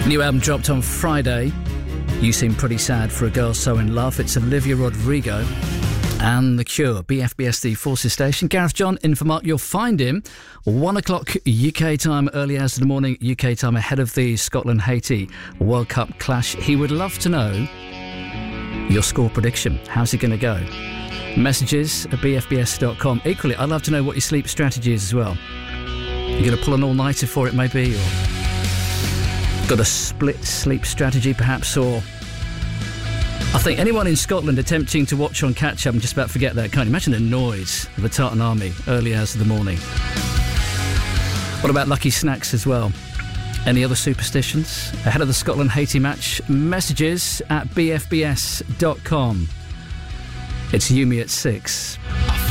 New album dropped on Friday. You Seem Pretty Sad for a Girl So In Love. It's Olivia Rodrigo and The Cure. BFBS, the Forces Station. Gareth John in for Mark. You'll find him 1 o'clock UK time, early hours of the morning UK time, ahead of the Scotland-Haiti World Cup clash. He would love to know your score prediction. How's it going to go? Messages at bfbs.com. Equally, I'd love to know what your sleep strategy is as well. You're going to pull an all-nighter for it maybe, or got a split sleep strategy perhaps, or I think anyone in Scotland attempting to watch on catch-up and just about forget that, can't you? Imagine the noise of the Tartan Army early hours of the morning. What about lucky snacks as well? Any other superstitions? Ahead of the Scotland-Haiti match, messages at bfbs.com. It's Yumi at 6.